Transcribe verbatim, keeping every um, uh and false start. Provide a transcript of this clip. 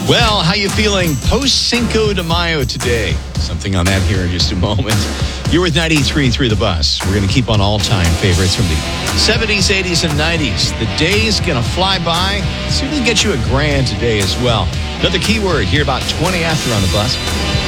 Well, how you feeling post Cinco de Mayo today? Something on that here in just a moment. You're with ninety-three point three The Bus. We're going to keep on all-time favorites from the seventies, eighties, and nineties. The day's going to fly by. See if we can get you a grand today as well. Another keyword here about twenty after on The Bus.